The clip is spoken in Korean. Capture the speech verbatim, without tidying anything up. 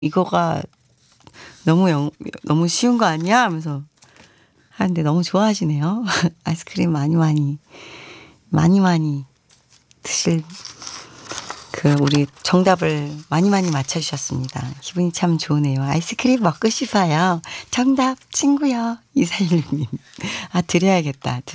이거가 너무 영, 너무 쉬운 거 아니야? 하면서 하는데 너무 좋아하시네요. 아이스크림 많이 많이 많이 많이 드실 그 우리 정답을 많이 많이 맞춰주셨습니다. 기분이 참 좋으네요. 아이스크림 먹고 싶어요. 정답 친구요. 이사일육 님. 아 드려야겠다.